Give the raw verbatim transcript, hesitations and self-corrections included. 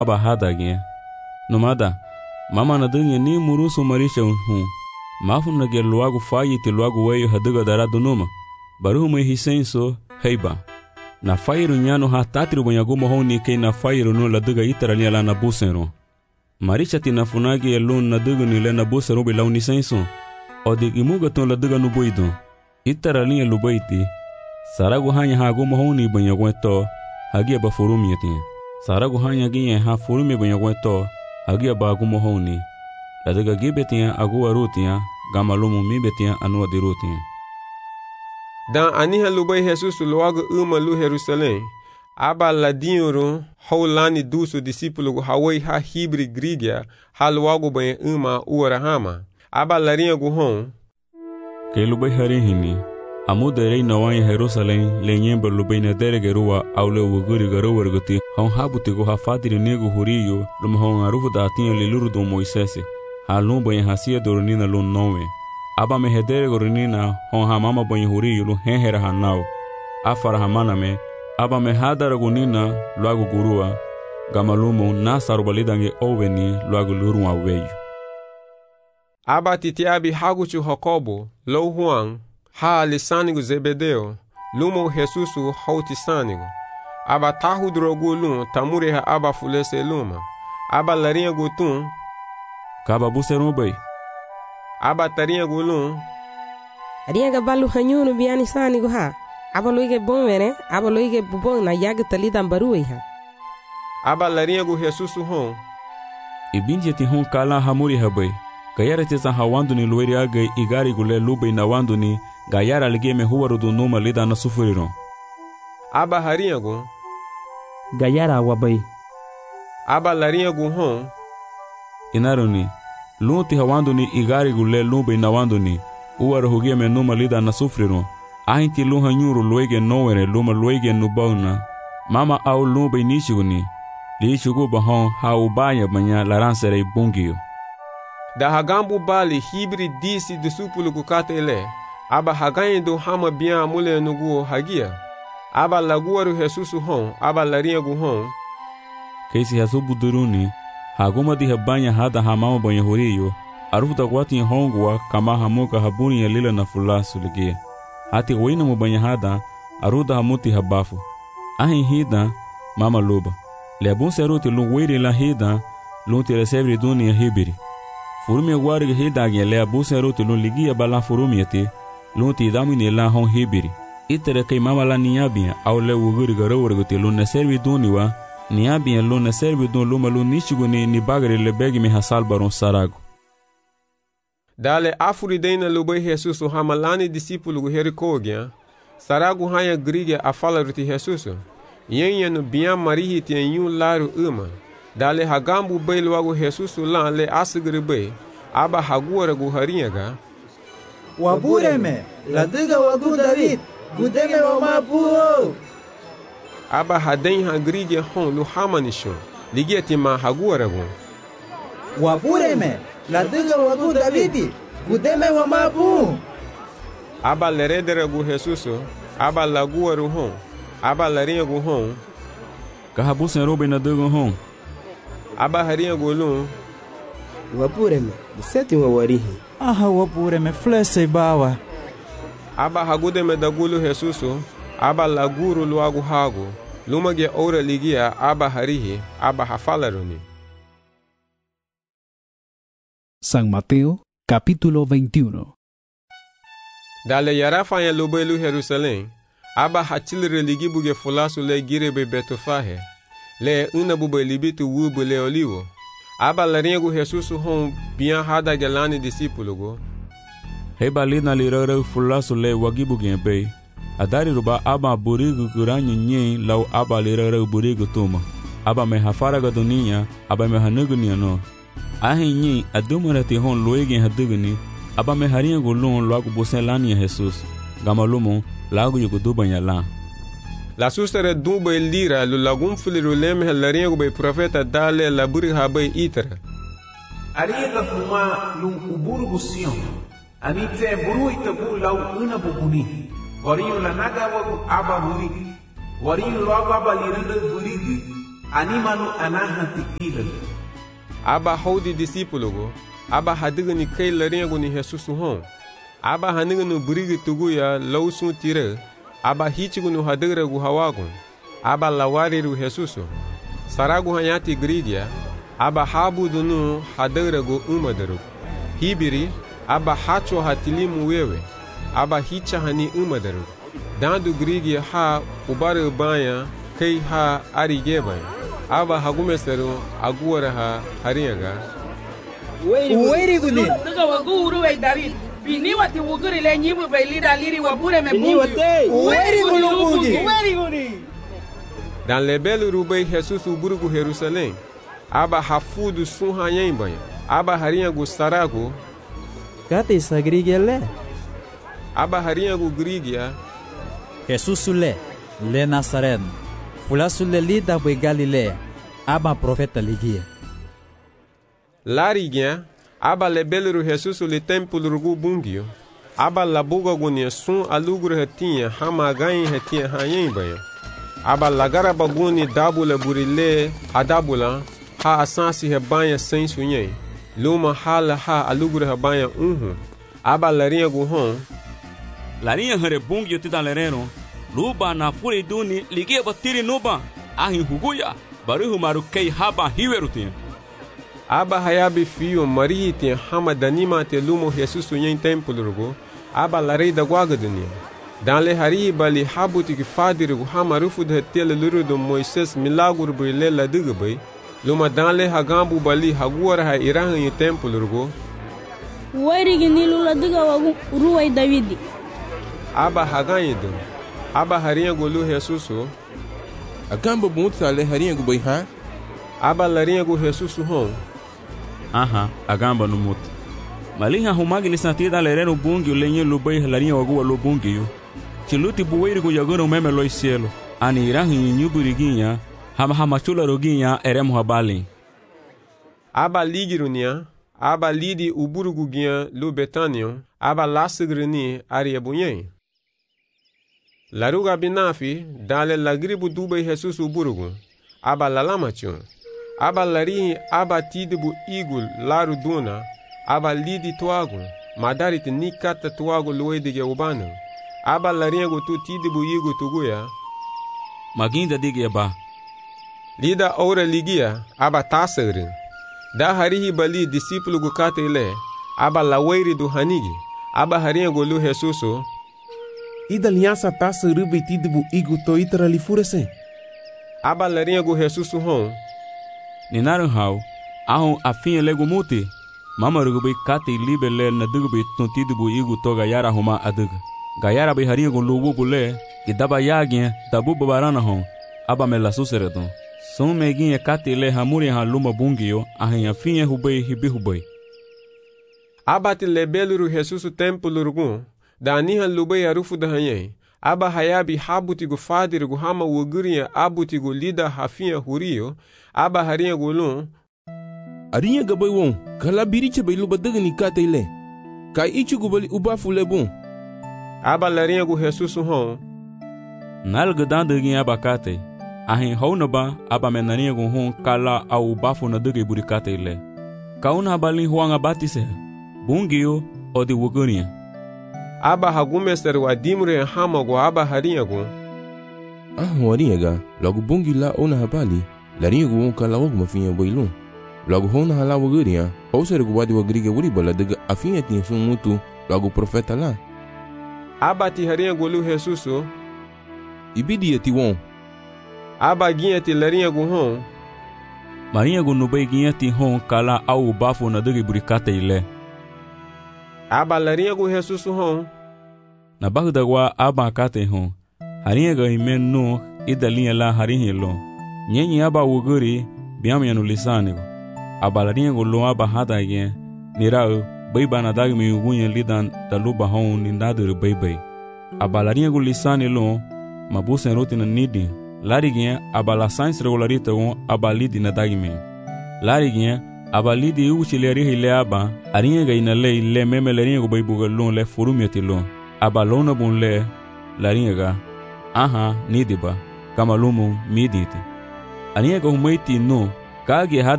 aba hadagia nomada mama na dunye ni murusu marisha unhu mafu na ge luagu fayi ti luagu weyo haduga darado numa baruhu me hisenso heiba na fairu nyano ha tatri bonyagu mohoni ke na fairu no laduga itarali ala na busero marisha ti na funagi elun na dugu ni le na busero bi launi senso odig imuga ton laduga no boido itarali lu boiti saragu hanya hagu mohoni bonyagu to hagia ba furumi ti saragu hanya gi ha furumi bonyagu to hagia ba gu mohoni laduga gibetia agu arutia gamalumu mi betia anu adirutia dan aniha lubai Jesus luagu uma lu Jerusalém aba ladinho holani duso discípulo hawai ha hibri grigia ha luagu bem uma urahama aba larinha guhon ke lubai harihini amudere nawai Jerusalém lenyemba lubai na deregerua aule uguri garowerguti hon habuti go ha fadiri nego huriyo lumhon arufu da tinha liluru do Moisés ha lumba en hasia dornina lun nowe aba me hedere gorinina hon ha mama bonye huriyo lu henhera hanao afara hamana me aba me hadara gunina luagu gurua gamalumo nasaru balidange oveni luagu lurua weyo aba titiabi haguchu Jacobo lo Juan ha lisanigo Zebedeo lumo Jesusu hauti sanigo aba tahu drogu lum tamure ha aba fulese luma aba larinha gutun kaba buseru bay aba tarinha gulum arinha gabalu hanyunu biani sanigo ha aba loige bonvere aba loige bubon na yag talida baruei ha aba larinha gu Jesusu hon ibinje ti hon kala hamuri habay gayara tesa hawando ni lueri agay igari gule lubay na wando ni gayara ligeme huwaru do numa lida na sufuriron aba harinha gu gayara wabay aba larinha gu hon inaroni lunti hawando ni igari gule lubay na wando ni uwaru hugeme numa lida na sufuriron ahinti luha nyuru luege nowere luma luege nubauna mama au lubay nishiguni liishugu bahon ha ubaya banya laransere bungiyo da hagambu bali hibri disi discípulo gukata ele aba haganyi do hama bian mule nugu hagia aba laguaru Jesusu hon aba larinha gu hon keisi hasubu duruni haguma di habanya hada hamama banya huriyo arufuta kwati hongwa kama hamuka habuni ya lila na fulasu ligia hati wina mubanya hada aruda hamuti habafu ahin hida mama luba lebun seruti lungwiri la hida lunti resevri duni ya hibiri furumi warga hida gya lebu seruti lun ligia bala furumi yati lunti damini la hon hibiri itere kai mama la niabia au le uguri garowerguti lun neservi duni wa niabia lun neservi dun luma lun nishiguni ni bagari le begi mi hasal baron sarago dale afuridena lubai Jesus hamalani discípulo herikogia saragu hanya grigia afala ruti Jesus yenye no bian marihi tienyu laru uma dale hagambu bay luagu Jesus lan le asgri bay aba hagura gu haringa wabureme ladiga wagu David gudeme wa mabuo aba haden hagrigia hon lu hamanisho ligia tima hagura gu wabureme ladiga wagu David gudeme wa mabu aba leredere gu Jesus aba laguaru hon aba larinha gu hon kahabusen robe na dugu hon aba harinha gu lum wapureme biseti wa warihi aha wapureme flese bawa aba hagude me dagulu Jesus aba laguru luagu hagu lumage ora ligia aba harihi aba hafalaruni. San Mateo capítulo veintiuno. Dale yarafa ya lubelu Jerusalém aba hatil religi buge fulasu le girebe betofahe le una bube libitu wubu le olivo aba laringu Jesus hon bian hada gelani discípulo go heba lina lirare fulasu le wagibu gembe adari ruba aba burigu kuranyu nyi lau aba lirare burigu tuma aba me hafara ga dunia aba me hanugu ni no ahi nyi adumurati hon loege haduguni aba me haringu lon loagu boselani Jesus gamalumo lagu yugo dubanya la la sustere dumbe lira lu lagum filiru lem helaringo be profeta dale la buri habe itra ariga fuma lum uburu gusion anite buru itabu lau una bubuni wariyo la naga wagu aba buri wariyo lo aba liranda buri animalu anahanti ilan. Aba hodi discípulo aba hadiga ni kay larengo ni Jesus hon. Aba haniga no brigi tuguya lausun tire. Aba hichigu no hadigra gu hawagun. Aba lawari ru Jesus. Saragu hanyati gridia. Aba habu dunu hadigra gu umadaru. Hibiri aba hacho hatilimu wewe. Aba hicha hani umadaru. Dandu grigi ha ubare banya kay ha arigeba. Aba hagumeseru aguara ha hariyaga. Uweri guni. Daga waguru we David. Bini wati wuguri le nyibu be lida liri wabure me bungi. Uweri guni. Uweri guni. Dans les belles roubei Jesus uburugu Jerusalém. Aba hafudu sunha yembanya. Aba hariyagu saragu. Kate sagrigele. Aba hariyagu grigia. Jesus le le Nazareth. Fulasule lida be Galilea. Aba profeta ligia. Larigien, aba lebeleru Jesus le templo rugu bungio. Aba labuga gunia sun alugru hetinha hama ganha hetinha hayembanha. Aba lagara baguni dabula burile adabula ha asansi rebanha sem sunhei. Luma hala ha alugru rebanha unhu. Aba larinha guhon. Larinha hare bungio tida lereno. Luba na fure duni ligia batiri nuba. Ahin huguya. Baruhu marukei haba hiwerutin. Aba hayabi fio Maria tinha hama danima te lumo Jesus sunhen templo rugo. Aba larei da guaga dunia. Dan le hari bali habuti ki fadiru hama rufu de tele luru do Moises milagro brile la digbai. Luma dan le hagambu bali haguara ha irahan yi templo rugo. Wari ginilu la diga wagu ruwai Davidi. Aba haganyidu. Aba harinha golu Jesus. Agamba bunta le harinha gubai ha. Aba larinha go Jesus hon. Aha, agamba no muto. Malinha humagi ni santida lereno bungi lenye lubai larinha wagu lo bungi yo. Chiluti buweiri go yagano meme lo cielo. Ani irahi nyuburiguinha, hama hama chula roguinha eremo habali. Aba ligirunia, aba lidi uburuguguinha lo Betanion, aba lasigrini ariabunyen. Laruga binafi, dale lagribu dubai Jesus uburugu, aba lalamachon. Aba lari aba tidibu igul laru duna, aba lidi tuagu, madarit nikata tuagu luedige ubana. Aba laringo tu tidibu igu tuguya. Maginda dige ba. Lida ora ligia, aba tasagrin. Da harihi bali discípulo gukate ile, aba laweiri du hanigi, aba haringo lu Jesuso. Ida linhasa tasagri be tidibu igu toitra li furese. Aba laringo Jesuso hon. Ninaru hau, ahon afinha lego muti. Mama rugubi kate libe le na dugubi tontidibu igu to gayara huma aduga. Gayara be harinha gon lubu bule, que daba yagin, dabu babarana hon, aba me la suseredon. Son megin e kate le hamuri ha luma bungio, ahin afinha hubei hibi hubei. Aba te lebeluru Jesus templo rugun, da aniha lubei arufu da hanyei. Aba hayabi habuti gu fadir gu hama wugurinha abuti gu lida hafinha hurio, aba harinha gulun. Arinha gabai won, kala biriche bai luba daga ni kate ile. Kai ichi gu bali ubafu le bon. Aba larinha gu Jesus hon. Nalga dandagin aba kate. Ahin haunaba aba menarinha gu hon kala au ubafu na daga burikate ile. Kauna balin huanga batise. Bungio o de wugurinha. Aba hagumester wa dimre hama gu aba harinha gu. Ah, warinha ga, logo bungi la ona habali. Larinha gu won kala wagu mafinha boilun. Logo hona hala wugurinha, houser gu wadi wagriga wuri bala daga afinha tin sun mutu, logo profeta la. Aba ti harinha gu lu Jesuso. Ibidi ti won. Aba ginha ti larinha gu hon. Marinha gu nubai ginha ti hon kala au ubafu na daga burikate ile. Aba larinha gu Jesuso hon. Na bagda gwa aba kate hon. Harinha ga himen no ida linha la harinha lo. Nyenyi aba wuguri biam yanu lisanigo. Aba larinha gu lo aba hada gen. Nirao baiba na dagi mi ugunye lidan daluba hon nindadur baibai. Aba larinha gu lisani lo mabusen roti na nidi. Lari gen aba la science regularita gon aba lidi na dagi mi. Lari gen aba lidi uchi le rihi le aba. Arinha ga ina le le meme larinha gu baibuga lon le furumiati lo. Aba lona bun le larinha ga. Aha, nidiba, kama lumu miditi. aniega humaiti no, kage